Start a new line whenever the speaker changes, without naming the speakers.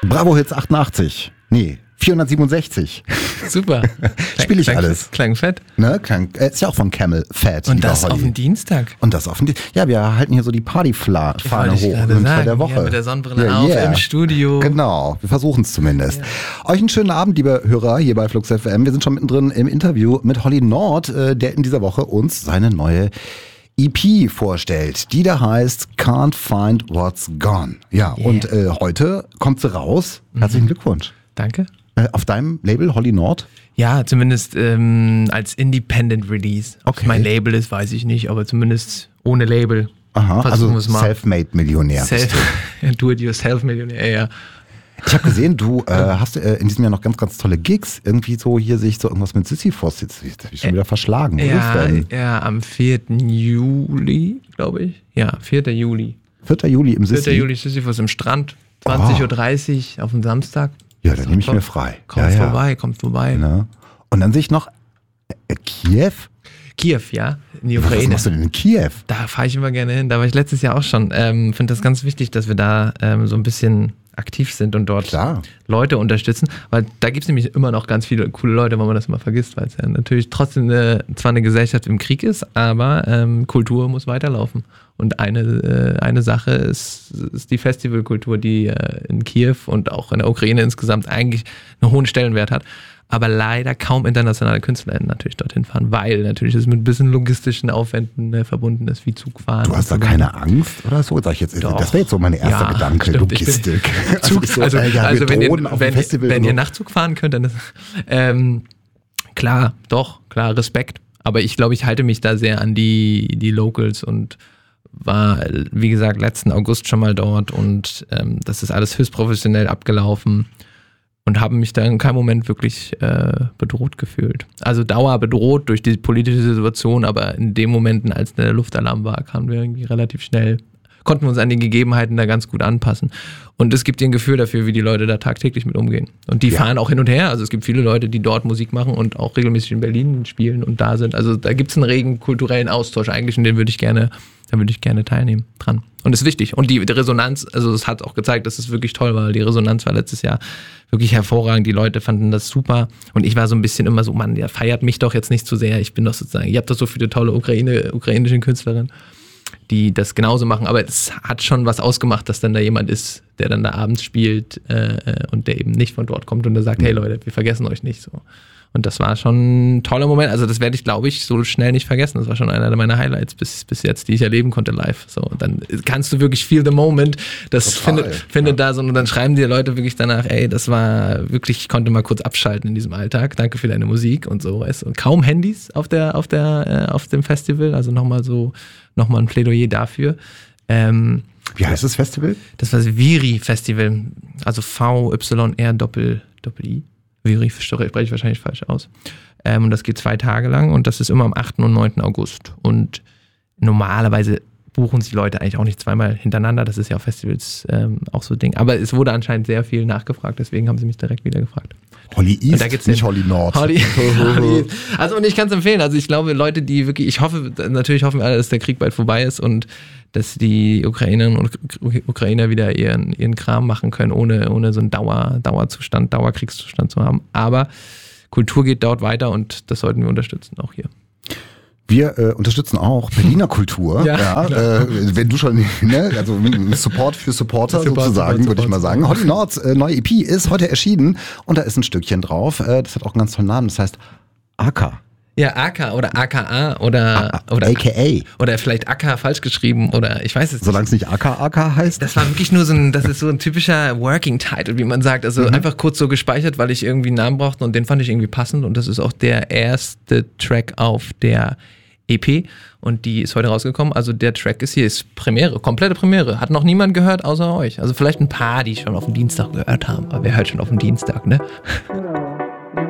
Bravo Hits 88. Nee, 467.
Super.
Spiele ich alles.
Klang fett.
Ne? Ist ja auch von Camel Fat.
Und das auf den Dienstag.
Und das auf den Dienstag. Ja, wir halten hier so die Partyfahne hoch
Münster
der Woche.
Ja, mit der Sonnenbrille auf im Studio.
Genau, wir versuchen es zumindest. Ja. Euch einen schönen Abend, liebe Hörer, hier bei Flux FM. Wir sind schon mittendrin im Interview mit Holly Nord, der in dieser Woche uns seine neue EP vorstellt, die da heißt Can't Find What's Gone. Ja, und heute kommt sie raus. Herzlichen Glückwunsch.
Danke.
Auf deinem Label, Holly Nord?
Ja, zumindest als Independent Release. Ob es mein Label ist, weiß ich nicht, aber zumindest ohne Label.
Aha, also Self-Made-Millionär.
Do-it-yourself-Millionär, ja.
Ich habe gesehen, du hast in diesem Jahr noch ganz, ganz tolle Gigs. Irgendwie so hier sehe ich so irgendwas mit Sisyphos. Jetzt habe ich schon wieder verschlagen.
Ja, am 4. Juli, glaube ich. Ja, 4. Juli.
4. Juli im Sisyphos.
4. Juli Sisyphos im Strand. 20.30 Uhr auf dem Samstag.
Ja, dann nehme ich mir frei.
Kommt vorbei.
Ja. Und dann sehe ich noch Kiew.
Kiew, ja, in die Ukraine.
Was machst du denn in Kiew?
Da fahre ich immer gerne hin. Da war ich letztes Jahr auch schon. Finde das ganz wichtig, dass wir da so ein bisschen aktiv sind und dort Leute unterstützen. Weil da gibt es nämlich immer noch ganz viele coole Leute, weil man das immer vergisst, weil es ja natürlich trotzdem zwar eine Gesellschaft im Krieg ist, aber Kultur muss weiterlaufen. Und eine Sache ist die Festivalkultur, die in Kiew und auch in der Ukraine insgesamt eigentlich einen hohen Stellenwert hat. Aber leider kaum internationale KünstlerInnen natürlich dorthin fahren, weil natürlich es mit ein bisschen logistischen Aufwänden verbunden ist, wie Zugfahren.
Du hast da keine Angst oder so? Sag ich jetzt, das wäre jetzt so mein erster Gedanke, stimmt, Logistik.
Wenn ihr Nachtzug fahren könnt, dann ist klar, Respekt. Aber ich glaube, ich halte mich da sehr an die Locals und war, wie gesagt, letzten August schon mal dort und das ist alles höchst professionell abgelaufen. Und habe mich da in keinem Moment wirklich bedroht gefühlt. Also dauerbedroht durch die politische Situation, aber in den Momenten, als der Luftalarm war, kamen wir irgendwie relativ schnell, konnten wir uns an die Gegebenheiten da ganz gut anpassen. Und es gibt dir ein Gefühl dafür, wie die Leute da tagtäglich mit umgehen. Und die fahren auch hin und her. Also es gibt viele Leute, die dort Musik machen und auch regelmäßig in Berlin spielen und da sind. Also da gibt es einen regen kulturellen Austausch eigentlich und da würde ich gerne teilnehmen dran. Und das ist wichtig. Und die Resonanz, also es hat auch gezeigt, dass es wirklich toll war. Die Resonanz war letztes Jahr wirklich hervorragend. Die Leute fanden das super. Und ich war so ein bisschen immer so, Mann, der feiert mich doch jetzt nicht zu sehr. Ich bin doch sozusagen, ihr habt doch so viele tolle ukrainische Künstlerinnen, die das genauso machen. Aber es hat schon was ausgemacht, dass dann da jemand ist, der dann da abends spielt und der eben nicht von dort kommt und der sagt, hey Leute, wir vergessen euch nicht. So. Und das war schon ein toller Moment. Also das werde ich, glaube ich, so schnell nicht vergessen. Das war schon einer meiner Highlights bis jetzt, die ich erleben konnte live. So, und dann kannst du wirklich feel the moment. Das findet da so, und dann schreiben dir Leute wirklich danach, ey, das war wirklich, ich konnte mal kurz abschalten in diesem Alltag. Danke für deine Musik und so. Und kaum Handys auf dem Festival. Also nochmal ein Plädoyer dafür.
Wie heißt das Festival?
Das war das Viri Festival. Also VYR-I. Viri spreche ich wahrscheinlich falsch aus. Und das geht 2 Tage lang und das ist immer am 8. und 9. August. Und normalerweise buchen sich Leute eigentlich auch nicht zweimal hintereinander. Das ist ja auf Festivals auch so ein Ding. Aber es wurde anscheinend sehr viel nachgefragt, deswegen haben sie mich direkt wieder gefragt.
Holly East, nicht Holly Nord.
Holly also und ich kann es empfehlen. Also ich glaube, Leute, die wirklich, natürlich hoffen wir alle, dass der Krieg bald vorbei ist und dass die Ukrainerinnen und Ukrainer wieder ihren Kram machen können, ohne so einen Dauerkriegszustand zu haben. Aber Kultur geht dort weiter und das sollten wir unterstützen, auch hier.
Wir unterstützen auch Berliner Kultur. Wenn du schon, also Support für Supporter sozusagen, würde ich mal sagen. Holly Nords neue EP ist heute erschienen und da ist ein Stückchen drauf. Das hat auch einen ganz tollen Namen, das heißt AK.
Ja, AK oder AKA oder
AKA.
Oder vielleicht AK falsch geschrieben oder ich weiß es nicht.
Solange es nicht AK heißt?
Das war wirklich nur das ist so ein typischer Working Title, wie man sagt. Also einfach kurz so gespeichert, weil ich irgendwie einen Namen brauchte und den fand ich irgendwie passend und das ist auch der erste Track auf der EP und die ist heute rausgekommen. Also der Track ist Premiere, komplette Premiere. Hat noch niemand gehört außer euch. Also vielleicht ein paar, die schon auf dem Dienstag gehört haben, aber wer hört schon auf dem Dienstag, ne?